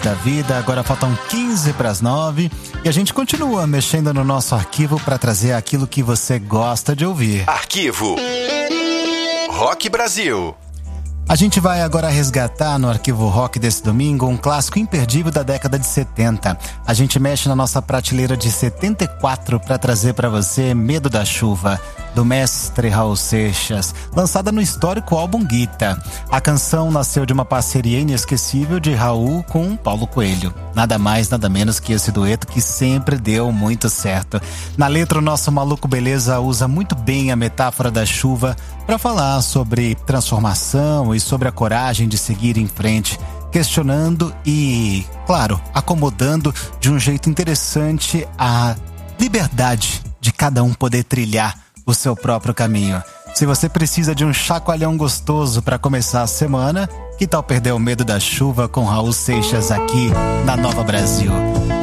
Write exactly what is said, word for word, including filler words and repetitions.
da vida. Agora faltam quinze para as nove e a gente continua mexendo no nosso arquivo para trazer aquilo que você gosta de ouvir. Arquivo Rock Brasil. A gente vai agora resgatar no Arquivo Rock desse domingo um clássico imperdível da década de setenta. A gente mexe na nossa prateleira de setenta e quatro para trazer para você Medo da Chuva, do mestre Raul Seixas, lançada no histórico álbum Guita. A canção nasceu de uma parceria inesquecível de Raul com Paulo Coelho. Nada mais, nada menos que esse dueto que sempre deu muito certo. Na letra, o nosso maluco beleza usa muito bem a metáfora da chuva para falar sobre transformação e sobre a coragem de seguir em frente, questionando e, claro, acomodando de um jeito interessante a liberdade de cada um poder trilhar o seu próprio caminho. Se você precisa de um chacoalhão gostoso para começar a semana, que tal perder o medo da chuva com Raul Seixas aqui na Nova Brasil?